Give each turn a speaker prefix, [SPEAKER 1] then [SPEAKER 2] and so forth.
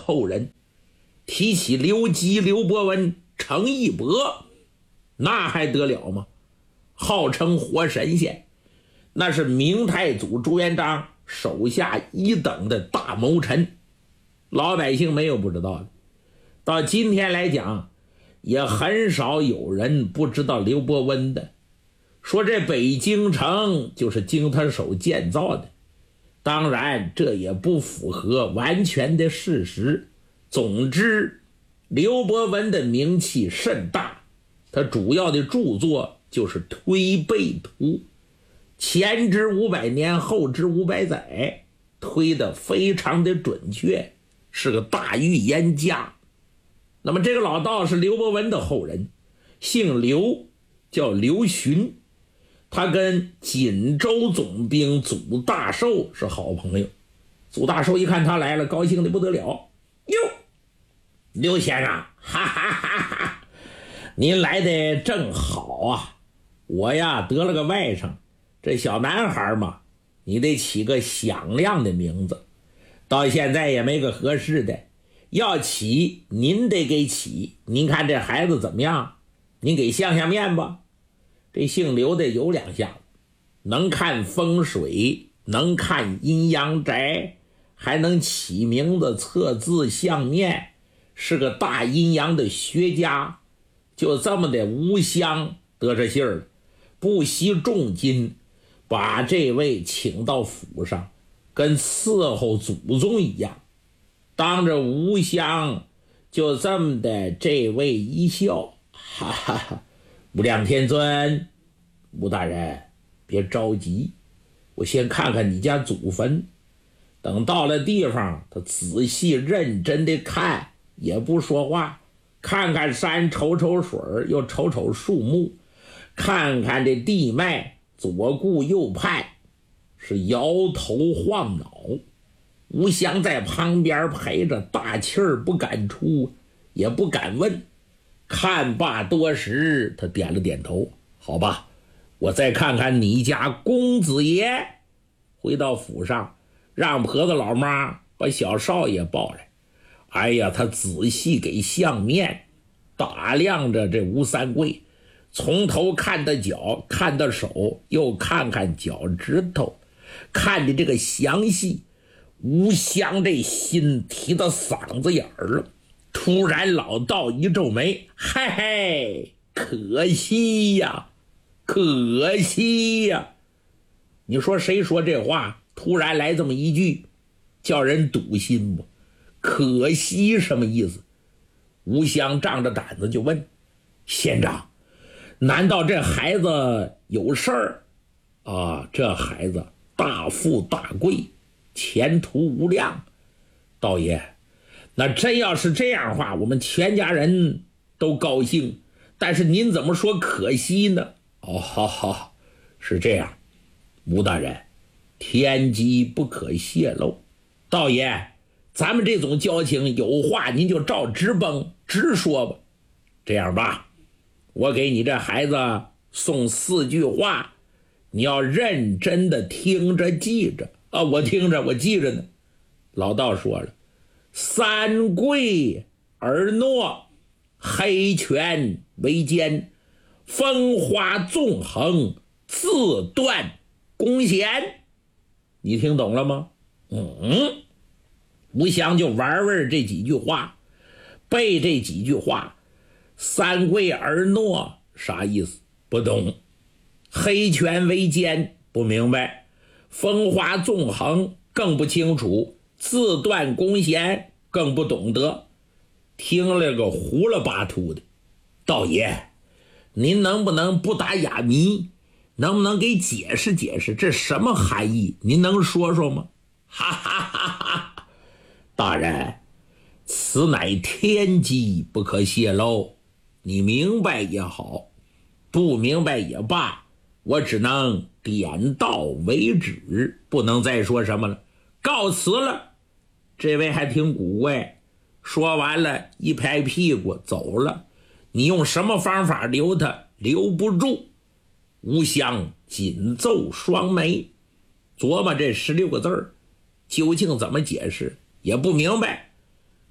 [SPEAKER 1] 后人，提起刘基、刘伯温、程义伯，那还得了吗？号称活神仙，那是明太祖朱元璋手下一等的大谋臣，老百姓没有不知道的。到今天来讲，也很少有人不知道刘伯温的。说这北京城就是经他手建造的，当然这也不符合完全的事实。总之，刘伯温的名气甚大，他主要的著作就是《推背图》，前知500年，后知500载，推得非常的准确，是个大预言家。那么这个老道是刘伯温的后人，姓刘，叫刘询，他跟锦州总兵祖大寿是好朋友。祖大寿一看他来了，高兴的不得了，哟，刘先生，哈哈哈哈，您来的正好啊！我呀得了个外甥，这小男孩嘛，你得起个响亮的名字，到现在也没个合适的，要起您得给起。您看这孩子怎么样？您给相面吧。这姓刘的有两下，能看风水，能看阴阳宅，还能起名字、测字、相面，是个大阴阳的学家。就这么的无相得这信儿了，不惜重金把这位请到府上，跟伺候祖宗一样。当着吴襄就这么的这位一笑，哈哈哈，无量天尊，吴大人别着急，我先看看你家祖坟。等到了地方，他仔细认真的看，也不说话，看看山，瞅瞅水，又瞅瞅树木，看看这地脉，左顾右盼，是摇头晃脑。吴襄在旁边陪着，大气儿不敢出，也不敢问。看罢多时，他点了点头，好吧，我再看看你家公子爷。回到府上，让婆子老妈把小少爷抱来。哎呀，他仔细给相面，打量着这吴三桂，从头看到脚，看到手，又看看脚趾头，看着这个详细。吴襄这心提到嗓子眼儿了，突然老道一皱眉，嘿嘿，可惜呀，可惜呀。你说谁说这话突然来这么一句，叫人堵心不？可惜什么意思？吴襄仗着胆子就问，县长，难道这孩子有事儿啊？这孩子大富大贵，前途无量。道爷，那真要是这样的话，我们全家人都高兴，但是您怎么说可惜呢？哦，好好，是这样，吴大人，天机不可泄露。道爷，咱们这种交情，有话您就照直奔直说吧。这样吧，我给你这孩子送4句话，你要认真的听着记着啊！我听着，我记着呢。老道说了，三跪而诺，黑犬为奸，风花纵横，自断弓弦。你听懂了吗？吴襄就玩味这几句话，背这几句话。三跪而诺啥意思？不懂。黑犬为奸不明白。风花纵横更不清楚。自断弓弦更不懂得。听了个糊了巴秃的。道爷，您能不能不打哑谜？能不能给解释解释这什么含义？您能说说吗？哈哈哈哈！大人，此乃天机，不可泄露。你明白也好，不明白也罢，我只能点到为止，不能再说什么了。告辞了。这位还挺古怪，说完了一拍屁股走了。你用什么方法留他？留不住。吴襄紧皱双眉，琢磨这16个字究竟怎么解释，也不明白。